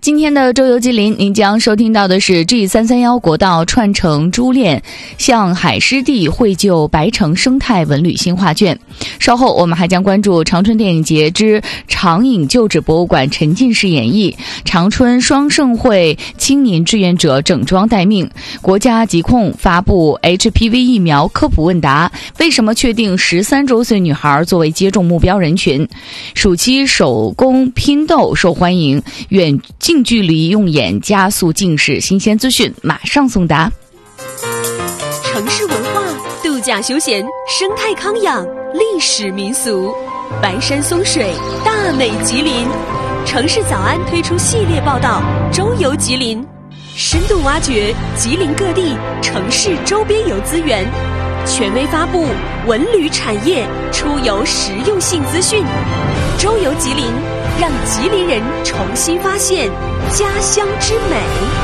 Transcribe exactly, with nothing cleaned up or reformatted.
今天的周游吉林，您将收听到的是 G 三三一 国道串城珠链向海湿地绘就白城生态文旅新画卷。稍后我们还将关注长春电影节之长影旧址博物馆沉浸式演绎，长春双盛会青年志愿者整装待命，国家疾控发布 H P V 疫苗科普问答，为什么确定十三周岁女孩作为接种目标人群？暑期手工拼豆受欢迎，远近距离用眼加速近视，新鲜资讯马上送达。 城市文化、度假休闲、生态康养、历史民俗，白山松水，大美吉林。城市早安推出系列报道《周游吉林》，深度挖掘吉林各地城市周边游资源，权威发布文旅产业出游实用性资讯。周游吉林，让吉林人重新发现家乡之美。